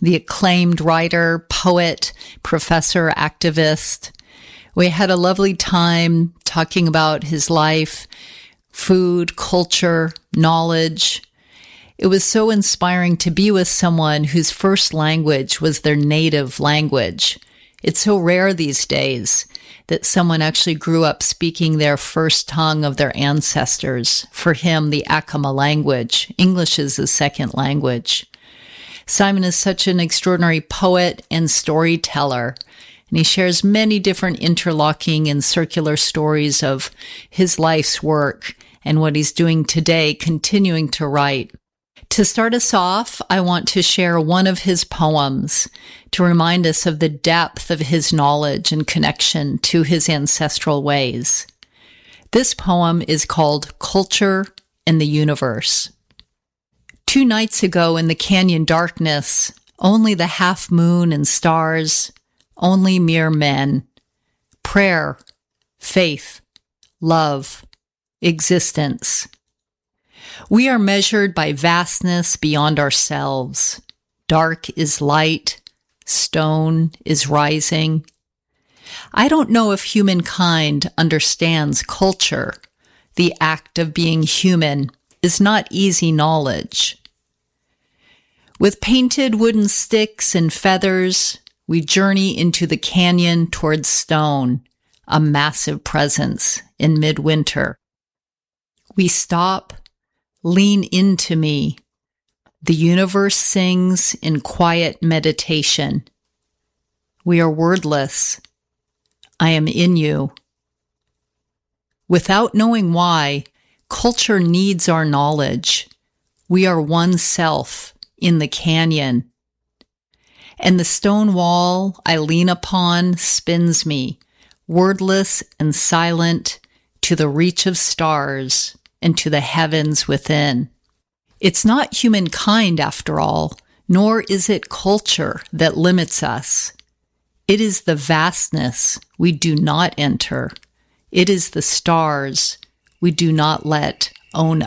the acclaimed writer, poet, professor, activist. We had a lovely time talking about his life, food, culture, knowledge. It was so inspiring to be with someone whose first language was their native language. It's so rare these days that someone actually grew up speaking their first tongue of their ancestors. For him, the Acoma language. English is his second language. Simon is such an extraordinary poet and storyteller, and he shares many different interlocking and circular stories of his life's work and what he's doing today, continuing to write. To start us off, I want to share one of his poems to remind us of the depth of his knowledge and connection to his ancestral ways. This poem is called Culture and the Universe. 2 nights ago in the canyon darkness, only the half moon and stars, only mere men. Prayer, faith, love, existence. We are measured by vastness beyond ourselves. Dark is light, stone is rising. I don't know if humankind understands culture. The act of being human is not easy knowledge. With painted wooden sticks and feathers, we journey into the canyon towards stone, a massive presence in midwinter. We stop, lean into me. The universe sings in quiet meditation. We are wordless. I am in you. Without knowing why, culture needs our knowledge. We are one self in the canyon. And the stone wall I lean upon spins me, wordless and silent, to the reach of stars and to the heavens within. It's not humankind, after all, nor is it culture that limits us. It is the vastness we do not enter. It is the stars we do not let own